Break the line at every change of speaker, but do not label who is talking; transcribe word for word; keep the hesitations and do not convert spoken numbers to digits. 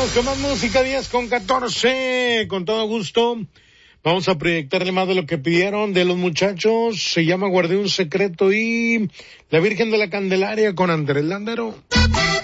Seguimos con más música, diez con catorce, con todo gusto. Vamos a proyectarle más de lo que pidieron de los muchachos. Se llama Guardé un secreto y La Virgen de la Candelaria con Andrés Landero.